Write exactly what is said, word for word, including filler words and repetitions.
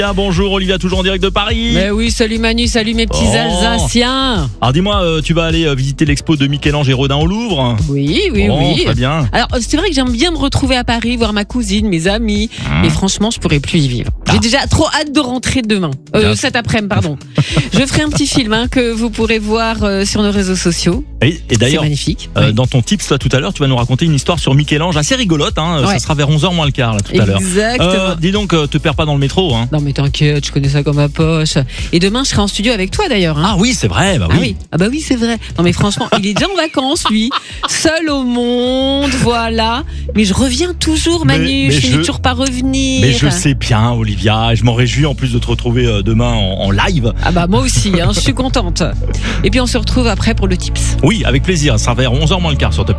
Ah, bonjour Olivia, toujours en direct de Paris. Mais oui, salut Manu, salut mes petits Oh. Alsaciens. Alors dis-moi, euh, tu vas aller euh, visiter l'expo de Michel-Ange et Rodin au Louvre? Oui, oui, Bon, oui. très bien. Alors, c'est vrai que j'aime bien me retrouver à Paris, voir ma cousine, mes amis. Mmh. Mais franchement, je pourrais plus y vivre. Ah. J'ai déjà trop hâte de rentrer demain. Euh, Bien. cet après-midi, pardon. Je ferai un petit film hein, que vous pourrez voir euh, sur nos réseaux sociaux. Et, et C'est d'ailleurs, magnifique. euh, Oui. dans ton tips là tout à l'heure, tu vas nous raconter une histoire sur Michel-Ange assez rigolote. Hein. Ouais. Ça sera vers onze heures moins le quart là tout à l'heure. Exactement. Euh, dis donc, euh, te perds pas dans le métro. Hein. Non mais t'inquiète, je connais ça comme ma poche. Et demain, je serai en studio avec toi d'ailleurs. Hein. Ah oui, c'est vrai. Bah oui. Ah oui, ah bah oui, c'est vrai. Non mais franchement, il est déjà en vacances lui, seul au monde, voilà. Mais je reviens toujours, Manu. Mais- mais je finis je- toujours par revenir. Mais je sais bien, Olivia. Et je m'en réjouis en plus de te retrouver euh, demain en, en live. Ah bah moi aussi, hein, je suis contente. Et puis on se retrouve après pour le tips. Oui, avec plaisir. Ça sera vers onze heures moins le quart sur Top.